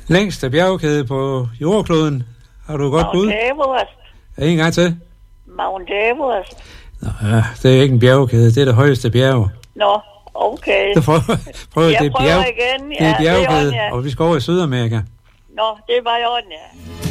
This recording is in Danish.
Længste bjergkæde på jordkloden. Har du godt bud? Mount Everest. En gang til. Mount Everest. Nå, ja, det er ikke en bjergkæde, det er det højeste bjerg. Nå, okay. Så prøv Jeg det er prøver igen. det er Ja, bjergkæde, orden, ja. og vi skal over i Sydamerika. Nå, det var i orden, ja.